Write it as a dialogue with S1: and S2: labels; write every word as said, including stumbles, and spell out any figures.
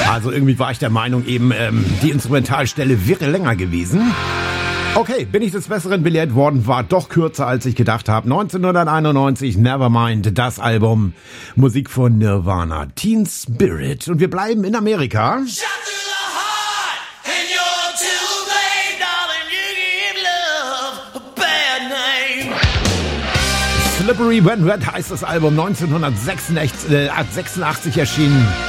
S1: Also irgendwie war ich der Meinung eben, ähm, die Instrumentalstelle wäre länger gewesen. Okay, bin ich des Besseren belehrt worden, war doch kürzer, als ich gedacht habe. neunzehnhunderteinundneunzig, Nevermind, das Album, Musik von Nirvana, Teen Spirit. Und wir bleiben in Amerika. Slippery When Wet heißt das Album, neunzehnhundertsechsundachtzig erschienen.